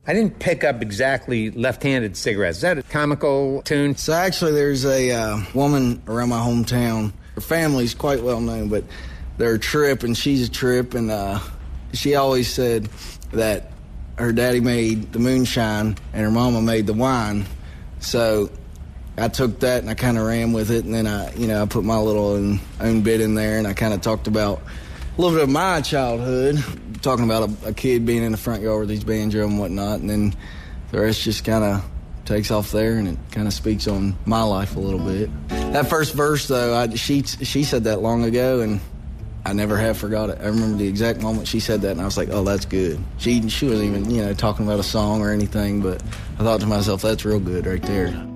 I didn't pick up exactly Left-Handed Cigarettes. Is that a comical tune? So actually there's a woman around my hometown. Her family's quite well known, but they're a trip and she's a trip, and she always said that her daddy made the moonshine and her mama made the wine. So I took that and I kind of ran with it, and then I put my little own bit in there, and I kind of talked about a little bit of my childhood, talking about a kid being in the front yard with his banjo and whatnot, and then the rest just kind of takes off there, and it kind of speaks on my life a little bit. That first verse, though, she said that long ago, and I never have forgot it. I remember the exact moment she said that, and I was like, oh, that's good. She wasn't even, talking about a song or anything, but I thought to myself, that's real good right there.